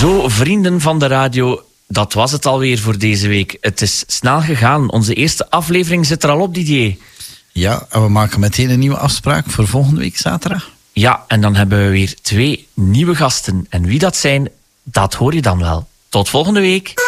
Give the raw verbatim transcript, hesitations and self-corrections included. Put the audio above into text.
Zo, vrienden van de radio, dat was het alweer voor deze week. Het is snel gegaan. Onze eerste aflevering zit er al op, Didier. Ja, en we maken meteen een nieuwe afspraak voor volgende week zaterdag. Ja, en dan hebben we weer twee nieuwe gasten. En wie dat zijn, dat hoor je dan wel. Tot volgende week.